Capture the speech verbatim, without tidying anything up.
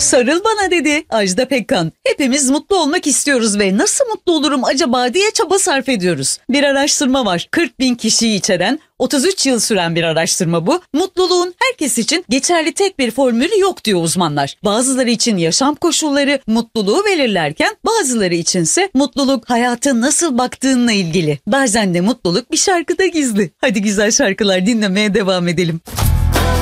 Sarıl bana dedi Ajda Pekkan. Hepimiz mutlu olmak istiyoruz ve nasıl mutlu olurum acaba diye çaba sarf ediyoruz. Bir araştırma var. kırk bin kişiyi içeren, otuz üç yıl süren bir araştırma bu. Mutluluğun herkes için geçerli tek bir formülü yok diyor uzmanlar. Bazıları için yaşam koşulları mutluluğu belirlerken bazıları içinse mutluluk hayata nasıl baktığınla ilgili. Bazen de mutluluk bir şarkıda gizli. Hadi güzel şarkılar dinlemeye devam edelim.